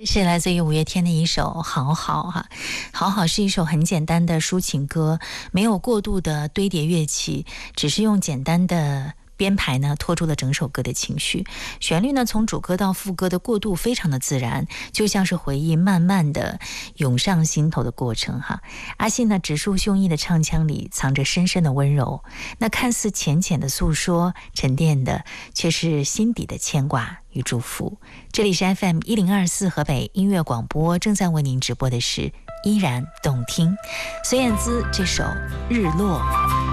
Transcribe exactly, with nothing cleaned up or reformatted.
是来自于五月天的一首《好好》哈，《好好》是一首很简单的抒情歌，没有过度的堆叠乐器，只是用简单的编排呢拖出了整首歌的情绪。旋律呢从主歌到副歌的过渡非常的自然，就像是回忆慢慢的涌上心头的过程哈。阿信呢直抒胸臆的唱腔里藏着深深的温柔，那看似浅浅的诉说，沉淀的却是心底的牵挂与祝福。这里是 F M 一零二四河北音乐广播，正在为您直播的是依然动听。孙燕姿这首《日落》。